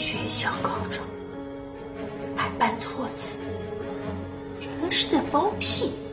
学校高中，还办托词，原来是在包庇。